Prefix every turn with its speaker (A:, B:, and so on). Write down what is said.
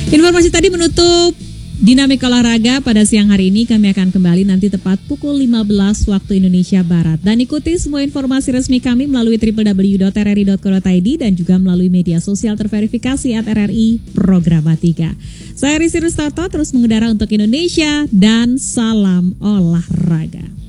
A: Informasi tadi menutup Dinamika Olahraga pada siang hari ini. Kami akan kembali nanti tepat pukul 15 waktu Indonesia Barat. Dan ikuti semua informasi resmi kami melalui www.rri.co.id dan juga melalui media sosial terverifikasi @RRI Programatika. Saya Risi Rustato terus mengudara untuk Indonesia dan salam olahraga.